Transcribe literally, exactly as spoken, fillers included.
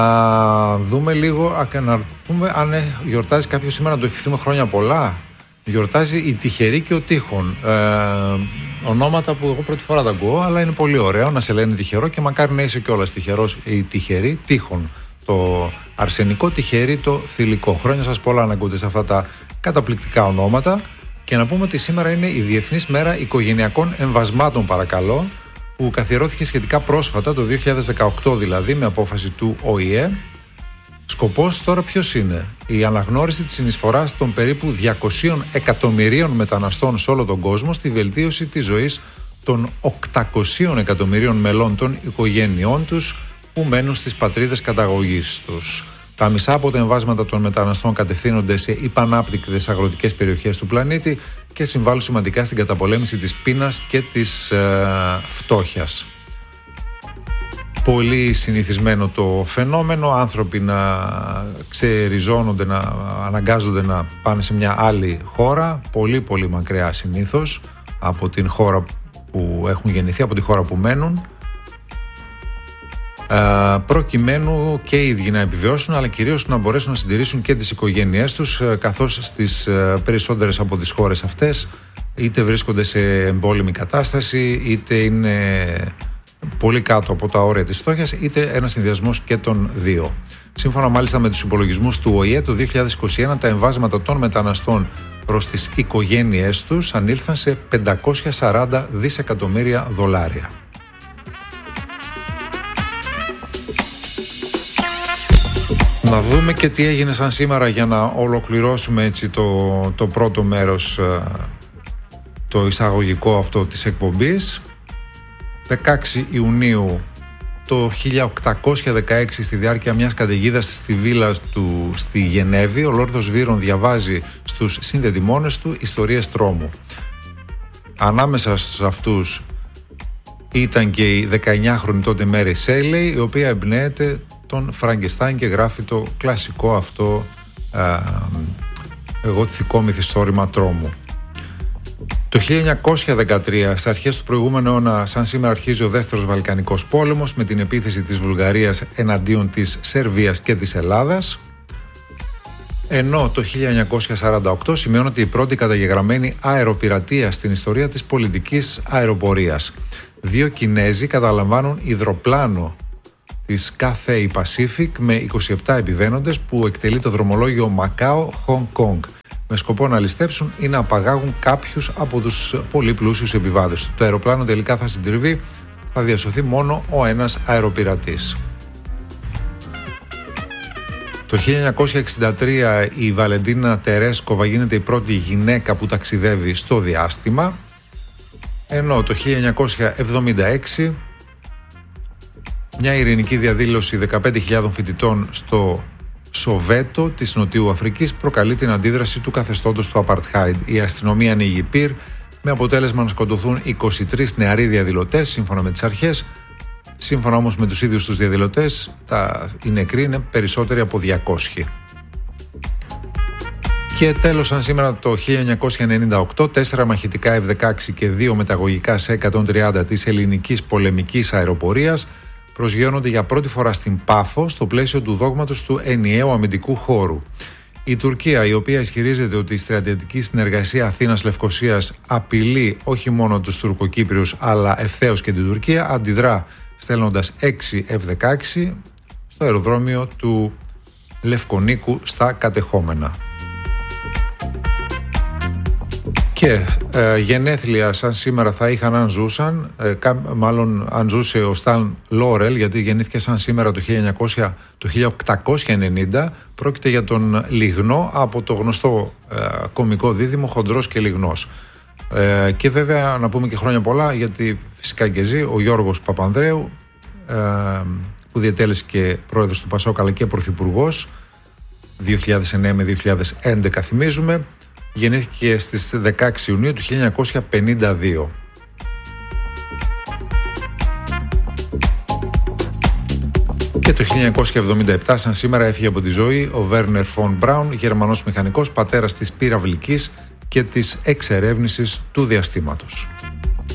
Να δούμε λίγο, να πούμε αν γιορτάζει κάποιος σήμερα, να του ευχηθούμε χρόνια πολλά. Γιορτάζει η Τυχερή και ο Τύχων. Ε, ονόματα που εγώ πρώτη φορά τα ακούω, αλλά είναι πολύ ωραίο να σε λένε τυχερό και μακάρι να είσαι κιόλας τυχερός ή τυχερή. Τύχων. Το αρσενικό, τυχερή, το θηλυκό. Χρόνια σας πολλά να ακούτε σε αυτά τα καταπληκτικά ονόματα. Και να πούμε ότι σήμερα είναι η Διεθνής Μέρα Οικογενειακών Εμβασμάτων, παρακαλώ, που καθιερώθηκε σχετικά πρόσφατα, το δύο χιλιάδες δεκαοκτώ δηλαδή, με απόφαση του Ο Η Ε. Σκοπός τώρα ποιος είναι? Η αναγνώριση της συνεισφοράς των περίπου διακοσίων εκατομμυρίων μεταναστών σε όλο τον κόσμο στη βελτίωση της ζωής των οκτακοσίων εκατομμυρίων μελών των οικογένειών τους που μένουν στις πατρίδες καταγωγής τους. Τα μισά από τα εμβάσματα των μεταναστών κατευθύνονται σε υπανάπτυκτες αγροτικές περιοχές του πλανήτη και συμβάλλουν σημαντικά στην καταπολέμηση της πείνας και της ε, φτώχειας. Πολύ συνηθισμένο το φαινόμενο, άνθρωποι να ξεριζώνονται, να αναγκάζονται να πάνε σε μια άλλη χώρα, πολύ πολύ μακριά συνήθως από την χώρα που έχουν γεννηθεί, από τη χώρα που μένουν, προκειμένου και οι ίδιοι να επιβιώσουν, αλλά κυρίως να μπορέσουν να συντηρήσουν και τις οικογένειές τους, καθώς στις περισσότερες από τις χώρες αυτές είτε βρίσκονται σε εμπόλεμη κατάσταση, είτε είναι πολύ κάτω από τα όρια της φτώχειας, είτε ένας συνδυασμός και των δύο. Σύμφωνα μάλιστα με τους υπολογισμούς του Ο Η Ε, το δύο χιλιάδες είκοσι ένα τα εμβάσματα των μεταναστών προς τις οικογένειές τους ανήλθαν σε πεντακόσια σαράντα δισεκατομμύρια δολάρια. Να δούμε και τι έγινε σαν σήμερα για να ολοκληρώσουμε έτσι το, το πρώτο μέρος, το εισαγωγικό αυτό της εκπομπής. δεκαέξι Ιουνίου το χίλια οκτακόσια δεκαέξι, στη διάρκεια μιας καταιγίδας στη βίλα του στη Γενέβη, ο Λόρδος Βύρον διαβάζει στους συνδετημόνες του ιστορίες τρόμου. Ανάμεσα σε αυτούς ήταν και η δεκαεννιάχρονη τότε Μέρι Σέιλεϊ, η οποία εμπνέεται τον Φραγκεστάιν και γράφει το κλασικό αυτό α, εγωτικό μυθιστόρημα τρόμου. Το χίλια εννιακόσια δεκατρία, στις αρχές του προηγούμενου αιώνα, σαν σήμερα αρχίζει ο δεύτερος Βαλκανικός πόλεμος με την επίθεση της Βουλγαρίας εναντίον της Σερβίας και της Ελλάδας. Ενώ το χίλια εννιακόσια σαράντα οκτώ σημειώνεται η πρώτη καταγεγραμμένη αεροπειρατεία στην ιστορία της πολιτικής αεροπορίας. Δύο Κινέζοι καταλαμβάνουν υδροπλάνο της Cathay Pacific με είκοσι επτά επιβαίνοντες που εκτελεί το δρομολόγιο Μακάο-Χονγκ Κονγκ με σκοπό να ληστέψουν ή να απαγάγουν κάποιους από τους πολύ πλούσιους επιβάτες του. Το αεροπλάνο τελικά θα συντριβεί, θα διασωθεί μόνο ο ένας αεροπειρατής. Το χίλια εννιακόσια εξήντα τρία η Βαλεντίνα Τερέσκοβα γίνεται η πρώτη γυναίκα που ταξιδεύει στο διάστημα, ενώ το χίλια εννιακόσια εβδομήντα έξι μια ειρηνική διαδήλωση δεκαπέντε χιλιάδων φοιτητών στο Σοβέτο της Νοτιού Αφρικής προκαλεί την αντίδραση του καθεστώτος του Απαρτχάιντ. Η αστυνομία ανοίγει πυρ με αποτέλεσμα να σκοτωθούν είκοσι τρεις νεαροί διαδηλωτές σύμφωνα με τις αρχές. Σύμφωνα όμως με τους ίδιους τους διαδηλωτές, τα, οι νεκροί είναι περισσότεροι από διακόσιοι. Και τέλος, σαν σήμερα το χίλια εννιακόσια ενενήντα οκτώ, τέσσερα μαχητικά εφ δεκαέξι και δύο μεταγωγικά σε εκατόν τριάντα της ελληνικής πολεμικής αεροπορίας προσγειώνονται για πρώτη φορά στην Πάφο στο πλαίσιο του δόγματος του ενιαίου αμυντικού χώρου. Η Τουρκία, η οποία ισχυρίζεται ότι η στρατιωτική συνεργασία Αθήνας-Λευκωσίας απειλεί όχι μόνο τους Τουρκοκύπριους αλλά ευθέως και την Τουρκία, αντιδρά στέλνοντας έξι εφ δεκαέξι στο αεροδρόμιο του Λευκονίκου στα κατεχόμενα. Και ε, γενέθλια σαν σήμερα θα είχαν αν ζούσαν, ε, κα, μάλλον αν ζούσε ο Σταν Λόρελ, γιατί γεννήθηκε σαν σήμερα το, χίλια εννιακόσια, το χίλια οκτακόσια ενενήντα, πρόκειται για τον Λιγνό από το γνωστό ε, κωμικό δίδυμο Χοντρός και Λιγνός. Ε, και βέβαια να πούμε και χρόνια πολλά, γιατί φυσικά και ζει ο Γιώργος Παπανδρέου, ε, που διετέλεσε και πρόεδρος του Πασόκ αλλά και πρωθυπουργός δύο χιλιάδες εννέα με δύο χιλιάδες έντεκα, θυμίζουμε. Γεννήθηκε στις δεκαέξι Ιουνίου του χίλια εννιακόσια πενήντα δύο. Και το χίλια εννιακόσια εβδομήντα επτά, σαν σήμερα, έφυγε από τη ζωή ο Βέρνερ Φον Μπράουν, Γερμανός μηχανικός, πατέρας της πυραυλικής και της εξερεύνησης του διαστήματος.